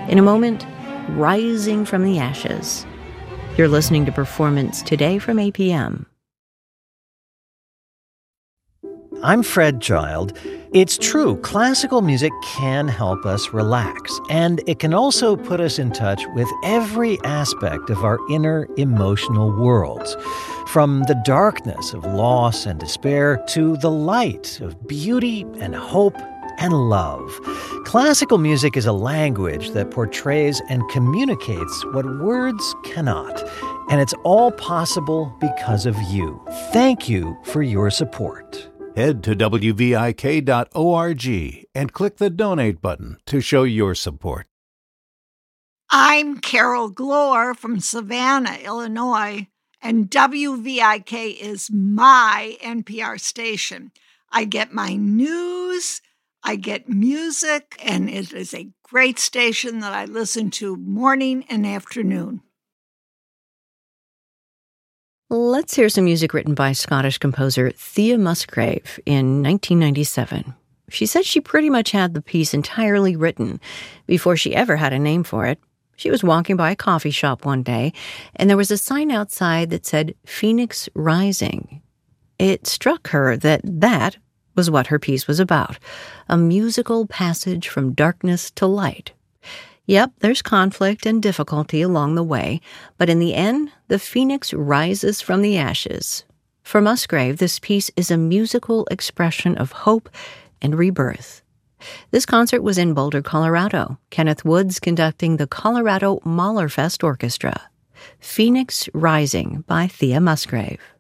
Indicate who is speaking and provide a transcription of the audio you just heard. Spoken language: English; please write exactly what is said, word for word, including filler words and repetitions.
Speaker 1: In a moment, rising from the ashes. You're listening to Performance Today from A P M.
Speaker 2: I'm Fred Child. It's true, classical music can help us relax, and it can also put us in touch with every aspect of our inner emotional worlds. From the darkness of loss and despair to the light of beauty and hope and love. Classical music is a language that portrays and communicates what words cannot. And it's all possible because of you. Thank you for your support.
Speaker 3: Head to W V I K dot org and click the donate button to show your support.
Speaker 4: I'm Carol Glore from Savannah, Illinois, and W V I K is my N P R station. I get my news, I get music, and it is a great station that I listen to morning and afternoon.
Speaker 1: Let's hear some music written by Scottish composer Thea Musgrave in nineteen ninety-seven. She said she pretty much had the piece entirely written before she ever had a name for it. She was walking by a coffee shop one day, and there was a sign outside that said Phoenix Rising. It struck her that that was what her piece was about, a musical passage from darkness to light. Yep, there's conflict and difficulty along the way, but in the end, the phoenix rises from the ashes. For Musgrave, this piece is a musical expression of hope and rebirth. This concert was in Boulder, Colorado, Kenneth Woods conducting the Colorado Mahlerfest Orchestra. Phoenix Rising by Thea Musgrave.